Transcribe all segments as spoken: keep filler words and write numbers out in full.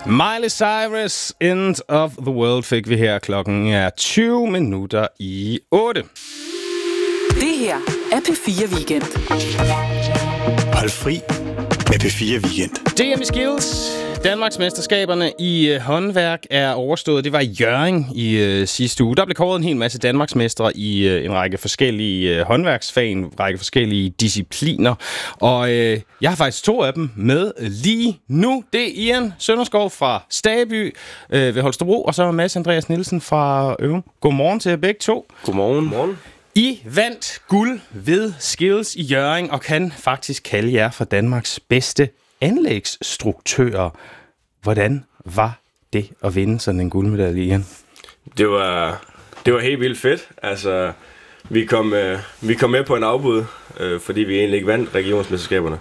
Miley Cyrus, End of the World fik vi her. Klokken er tyve minutter i otte. Det her er P fire Weekend. Hold fri med P fire Weekend. D M i Skills. Danmarksmesterskaberne i øh, håndværk er overstået. Det var i Hjørring i øh, sidste uge. Der blev kåret en hel masse danmarksmestre i øh, en række forskellige øh, håndværksfag, en række forskellige discipliner. Og øh, jeg har faktisk to af dem med lige nu. Det er Ian Sønderskov fra Staby øh, ved Holstebro, og så Mads Andreas Nielsen fra Ørum. Godmorgen til jer begge to. Godmorgen. Godmorgen. I vandt guld ved Skills i Hjørring, og kan faktisk kalde jer for Danmarks bedste anlægsstruktører. Hvordan var det at vinde sådan en guldmedalje, Ian? Det var, det var helt vildt fedt. Altså, vi kom, øh, vi kom med på en afbud, øh, fordi vi egentlig ikke vandt regionsmesterskaberne.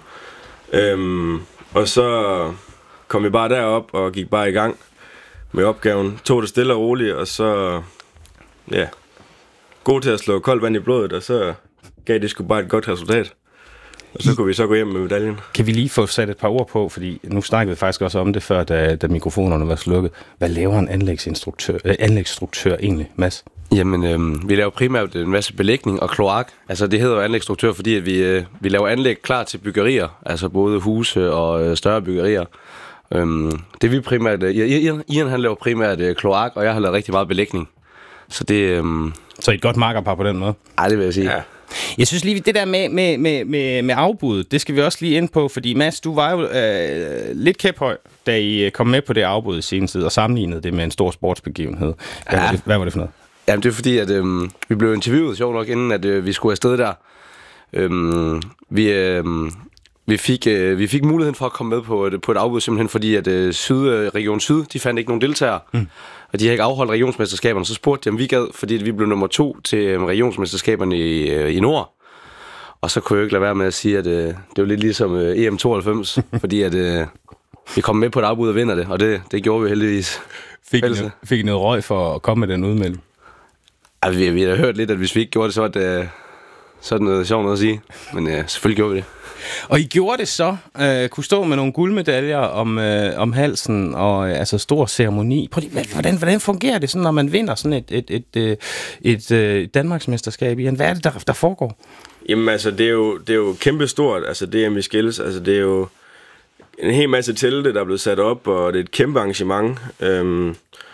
Øhm, og så kom vi bare derop og gik bare i gang med opgaven. Tog det stille og roligt, og så ja, god til at slå koldt vand i blodet, og så gav det sgu bare et godt resultat. Og så kunne vi så gå hjem med medaljen. Kan vi lige få sat et par ord på, fordi nu snakkede vi faktisk også om det før, da, da mikrofonerne var slukket. Hvad laver en anlægsinstruktør, øh, anlægsstruktør egentlig, Mads? Jamen, øh, vi laver primært en masse belægning og kloak. Altså, det hedder jo anlægsstruktør, fordi at vi, øh, vi laver anlæg klar til byggerier. Altså både huse og øh, større byggerier. Øhm, det vi primært... Øh, Ian, Ian han laver primært øh, kloak, og jeg har lavet rigtig meget belægning. Så det... Øh, så et godt makkerpar på den måde? Ej, det vil jeg sige. Ja. Jeg synes lige, det der med, med, med, med, med afbuddet, det skal vi også lige ind på, fordi Mads, du var jo øh, lidt kæphøj, da I kom med på det afbud i sin tid, og sammenlignede det med en stor sportsbegivenhed. Hvad, ja. var, det, hvad var det for noget? Jamen, det er fordi, at øh, vi blev interviewet, sjovt nok, inden at øh, vi skulle afsted der. Øh, vi, øh, vi, fik, øh, vi fik muligheden for at komme med på et, på et afbud, simpelthen fordi, at øh, Syd, øh, Region Syd, de fandt ikke nogen deltagere. Mm. Og de har ikke afholdt regionsmesterskaberne, så spurgte de, om vi gad, fordi vi blev nummer to til regionsmesterskaberne i, i Nord. Og så kunne jeg ikke lade være med at sige, at øh, det var lidt ligesom øh, E M tooghalvfems, fordi at øh, vi kom med på et afbud og vinder det, og det, det gjorde vi heldigvis. Fik I, noget, fik I noget røg for at komme med den udmelding? Altså, vi, vi har hørt lidt, at hvis vi ikke gjorde det, så var det, så er det noget sjovt noget at sige. Men øh, selvfølgelig gjorde vi det. Og I gjorde det så, øh, kunne stå med nogle guldmedaljer om, øh, om halsen, og øh, altså stor ceremoni. Prøv lige, hvordan, hvordan fungerer det, sådan, når man vinder sådan et, et, et, et, et, et Danmarksmesterskab? Hvad er det, der, der foregår? Jamen altså, det er jo, det er jo kæmpestort, altså D M i Skills, altså det er jo en hel masse telte, der er blevet sat op, og det er et kæmpe arrangement. Øhm,